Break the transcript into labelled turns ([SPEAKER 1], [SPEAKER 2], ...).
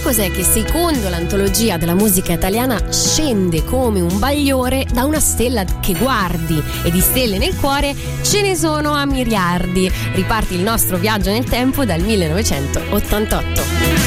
[SPEAKER 1] cos'è che secondo l'antologia della musica italiana scende come un bagliore da una stella che guardi, e di stelle nel cuore ce ne sono a miliardi. Riparte il nostro viaggio nel tempo dal 1988.